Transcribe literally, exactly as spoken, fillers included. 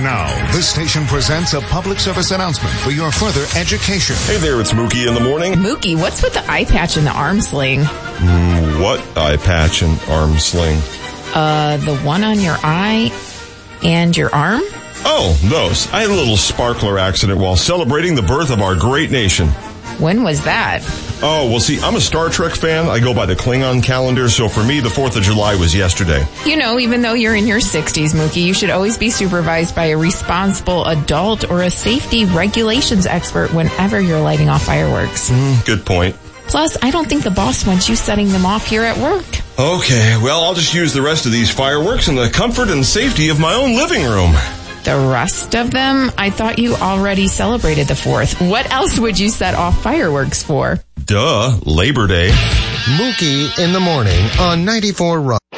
now, this station presents a public service announcement for your further education. Hey there, it's Mookie in the morning. Mookie, what's with the eye patch and the arm sling? Mm, what eye patch and arm sling? Uh, the one on your eye and your arm? Oh, those. I had a little sparkler accident while celebrating the birth of our great nation. When was that? Oh, well, see, I'm a Star Trek fan. I go by the Klingon calendar, so for me, the fourth of July was yesterday. You know, even though you're in your sixties, Mookie, you should always be supervised by a responsible adult or a safety regulations expert whenever you're lighting off fireworks. Mm, good point. Plus, I don't think the boss wants you setting them off here at work. Okay, well, I'll just use the rest of these fireworks in the comfort and safety of my own living room. The rest of them? I thought you already celebrated the fourth. What else would you set off fireworks for? Duh, Labor Day. Mookie in the morning on ninety-four Rock.